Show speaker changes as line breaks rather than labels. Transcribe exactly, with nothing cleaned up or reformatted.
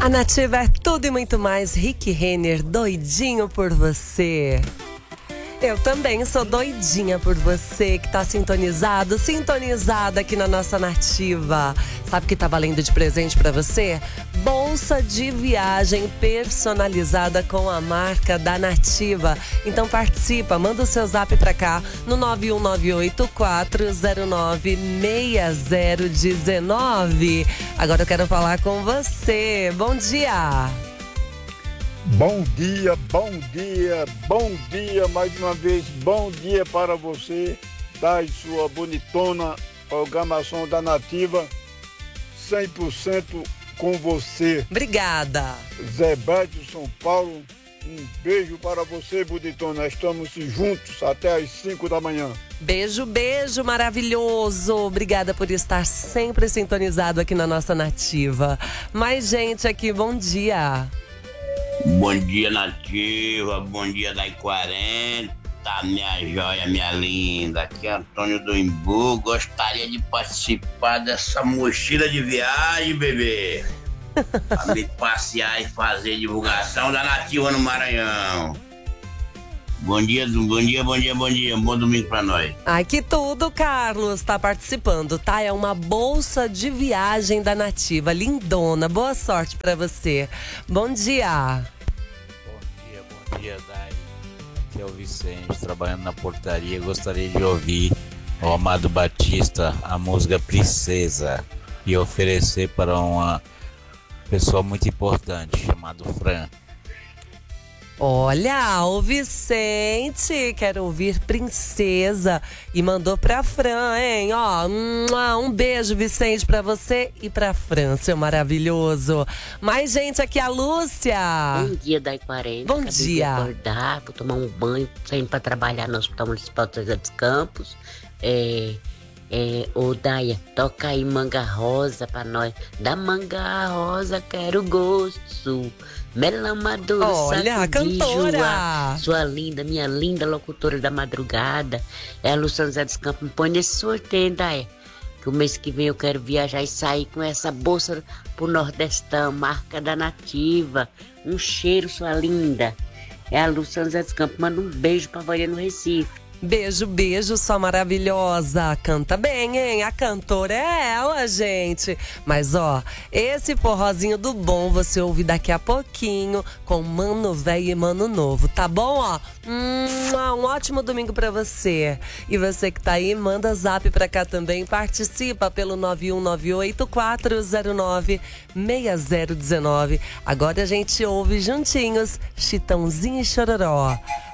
A Nativa é tudo e muito mais. Rick Renner, doidinho por você. Eu também sou doidinha por você que tá sintonizado, sintonizada aqui na nossa Nativa. Sabe o que tá valendo de presente pra você? Bolsa de viagem personalizada com a marca da Nativa. Então participa, manda o seu zap pra cá no nove um nove oito quatro zero nove seis zero um nove. Agora eu quero falar com você. Bom dia!
Bom dia, bom dia, bom dia, mais uma vez, bom dia para você, da sua bonitona programação da Nativa, cem por cento com você.
Obrigada.
Zé Beto, São Paulo, um beijo para você, bonitona, estamos juntos até às cinco da manhã.
Beijo, beijo maravilhoso. Obrigada por estar sempre sintonizado aqui na nossa Nativa. Mais gente aqui, bom dia.
Bom dia, Nativa, bom dia da I quarenta, minha joia, minha linda. Aqui é Antônio do Imbu, gostaria de participar dessa mochila de viagem, bebê. Pra me passear e fazer divulgação da Nativa no Maranhão. Bom dia, bom dia, bom dia, bom dia, bom domingo pra nós.
Ai, que tudo, Carlos, tá participando, tá? É uma bolsa de viagem da Nativa, lindona, boa sorte pra você. Bom dia.
Bom dia, bom dia, Dai. Aqui é o Vicente, trabalhando na portaria. Gostaria de ouvir o Amado Batista, a música Princesa, e oferecer para uma pessoa muito importante, chamado Fran.
Olha, o Vicente quer ouvir Princesa e mandou pra Fran, hein? Ó, um beijo, Vicente, pra você e pra Fran, seu maravilhoso. Mais gente aqui, a Lúcia.
Bom dia, Dai quarenta.
Bom
Acabei
dia.
de acordar, vou tomar um banho, saindo pra trabalhar no Hospital Municipal de São José dos Campos. É, é, ô, Daia, toca aí Manga Rosa pra nós. Da Manga Rosa quero gosto. Mela madura,
olha, a cantora.
Sua linda, minha linda locutora da madrugada. É a Luciana Zé dos Campos. Me põe nesse sorteio, Daia. Que o mês que vem eu quero viajar e sair com essa bolsa pro Nordestão, marca da Nativa. Um cheiro, sua linda. É a Luciana Zé dos Campos. Manda um beijo pra Vânia no Recife.
Beijo, beijo, sua maravilhosa. Canta bem, hein? A cantora é ela, gente. Mas, ó, esse forrozinho do bom você ouve daqui a pouquinho com Mano Velho e Mano Novo, tá bom, ó? Hum, um ótimo domingo pra você. E você que tá aí, manda zap pra cá também. Participa pelo nove um nove oito quatro zero nove seis zero um nove. Agora a gente ouve juntinhos Chitãozinho e Chororó.